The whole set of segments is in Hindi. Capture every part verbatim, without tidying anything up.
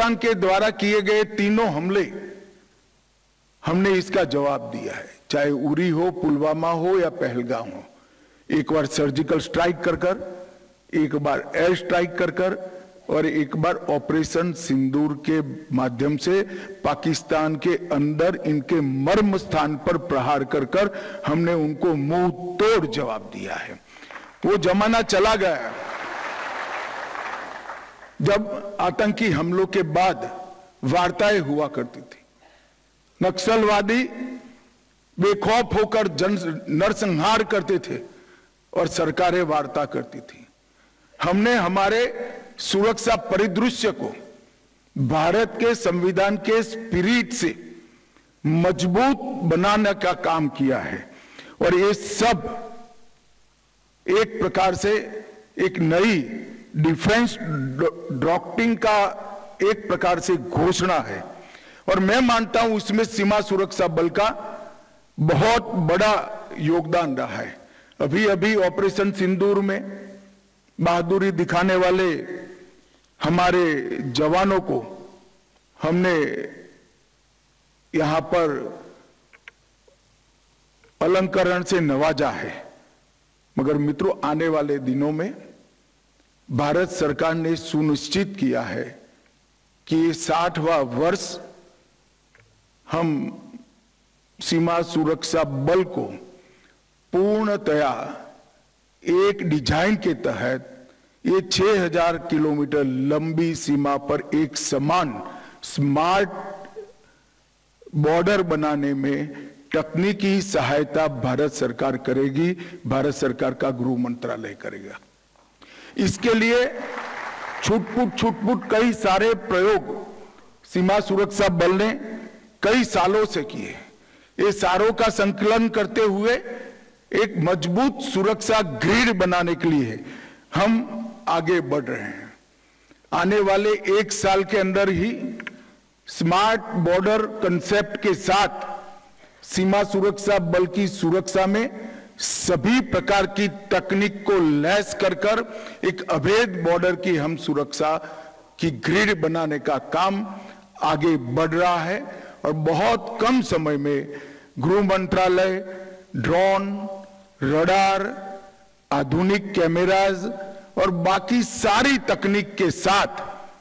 पाकिस्तान के द्वारा किए गए तीनों हमले हमने इसका जवाब दिया है, चाहे उरी हो, पुलवामा हो या पहलगाम हो। एक बार सर्जिकल स्ट्राइक कर कर, एक बार एयर स्ट्राइक कर कर और एक बार ऑपरेशन सिंदूर के माध्यम से पाकिस्तान के अंदर इनके मर्म स्थान पर प्रहार कर कर हमने उनको मुंह तोड़ जवाब दिया है। वो जमाना चला गया जब आतंकी हमलों के बाद वार्ताएं हुआ करती थी। नक्सलवादी बेखौफ होकर जन नरसंहार करते थे और सरकारें वार्ता करती थी। हमने हमारे सुरक्षा परिदृश्य को भारत के संविधान के स्पिरिट से मजबूत बनाने का काम किया है और ये सब एक प्रकार से एक नई डिफेंस डॉक्ट्रिन का एक प्रकार से घोषणा है और मैं मानता हूं इसमें सीमा सुरक्षा बल का बहुत बड़ा योगदान रहा है। अभी अभी ऑपरेशन सिंदूर में बहादुरी दिखाने वाले हमारे जवानों को हमने यहां पर अलंकरण से नवाजा है, मगर मित्रों आने वाले दिनों में भारत सरकार ने सुनिश्चित किया है कि साठवां वर्ष हम सीमा सुरक्षा बल को पूर्णतया एक डिजाइन के तहत ये छह हज़ार किलोमीटर लंबी सीमा पर एक समान स्मार्ट बॉर्डर बनाने में तकनीकी सहायता भारत सरकार करेगी, भारत सरकार का गृह मंत्रालय करेगा। इसके लिए छुटपुट छुटपुट कई सारे प्रयोग सीमा सुरक्षा बल ने कई सालों से किए। ये सारों का संकलन करते हुए एक मजबूत सुरक्षा ग्रिड बनाने के लिए हम आगे बढ़ रहे हैं। आने वाले एक साल के अंदर ही स्मार्ट बॉर्डर कंसेप्ट के साथ सीमा सुरक्षा बल की सुरक्षा में सभी प्रकार की तकनीक को लैस कर कर एक अभेद बॉर्डर की हम सुरक्षा की ग्रिड बनाने का काम आगे बढ़ रहा है और बहुत कम समय में गृह मंत्रालय ड्रोन, रडार, आधुनिक कैमराज और बाकी सारी तकनीक के साथ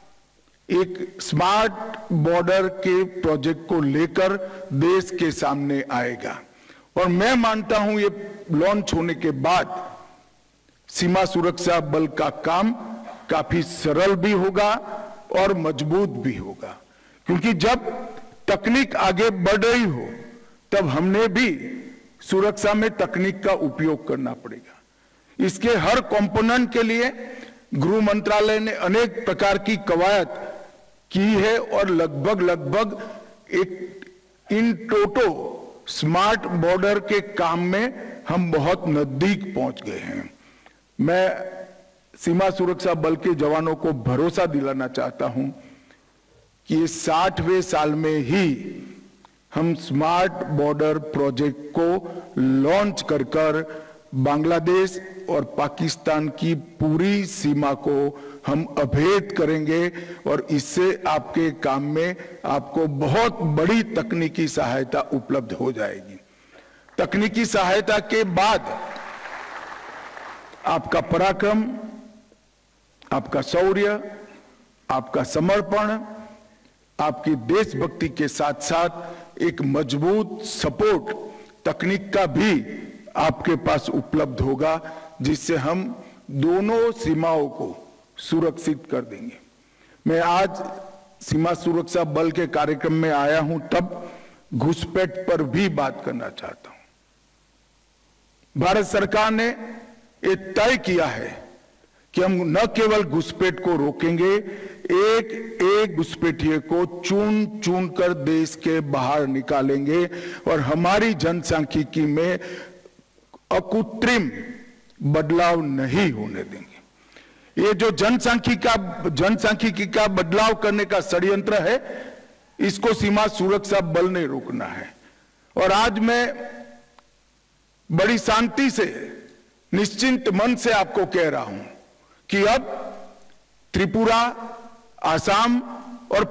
एक स्मार्ट बॉर्डर के प्रोजेक्ट को लेकर देश के सामने आएगा। और मैं मानता हूं ये लॉन्च होने के बाद सीमा सुरक्षा बल का काम काफी सरल भी होगा और मजबूत भी होगा, क्योंकि जब तकनीक आगे बढ़ रही हो तब हमने भी सुरक्षा में तकनीक का उपयोग करना पड़ेगा। इसके हर कंपोनेंट के लिए गृह मंत्रालय ने अनेक प्रकार की कवायद की है और लगभग लगभग एक इन टोटो स्मार्ट बॉर्डर के काम में हम बहुत नजदीक पहुंच गए हैं। मैं सीमा सुरक्षा बल के जवानों को भरोसा दिलाना चाहता हूं कि ये साठवें साल में ही हम स्मार्ट बॉर्डर प्रोजेक्ट को लॉन्च कर कर बांग्लादेश और पाकिस्तान की पूरी सीमा को हम अभेद करेंगे और इससे आपके काम में आपको बहुत बड़ी तकनीकी सहायता उपलब्ध हो जाएगी। तकनीकी सहायता के बाद आपका पराक्रम, आपका शौर्य, आपका समर्पण, आपकी देशभक्ति के साथ साथ एक मजबूत सपोर्ट तकनीक का भी आपके पास उपलब्ध होगा, जिससे हम दोनों सीमाओं को सुरक्षित कर देंगे। मैं आज सीमा सुरक्षा बल के कार्यक्रम में आया हूं तब घुसपैठ पर भी बात करना चाहता हूं। भारत सरकार ने ये तय किया है कि हम न केवल घुसपैठ को रोकेंगे, एक एक घुसपैठिए को चुन चुन कर देश के बाहर निकालेंगे और हमारी जनसांख्यिकी में अकृत्रिम बदलाव नहीं होने देंगे। ये जो जनसांख्यिकी का जनसांख्यिकी का बदलाव करने का षड्यंत्र है, इसको सीमा सुरक्षा बल ने रोकना है। और आज मैं बड़ी शांति से, निश्चिंत मन से आपको कह रहा हूं कि अब त्रिपुरा, आसाम